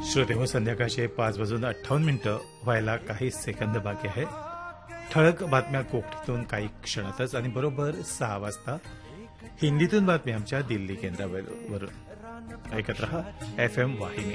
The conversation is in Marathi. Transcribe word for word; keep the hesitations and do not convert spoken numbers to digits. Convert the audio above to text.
श्रोते हो, संध्याकाळचे पाच वाजून अठ्ठावन्न मिनिटं व्हायला काही सेकंद बाकी आहे. ठळक बातम्या कोकणीतून काही क्षणातच आणि बरोबर सहा वाजता हिंदीतून बातम्या आमच्या दिल्ली केंद्रावरून ऐकत रहा एफ एम वाहिनी.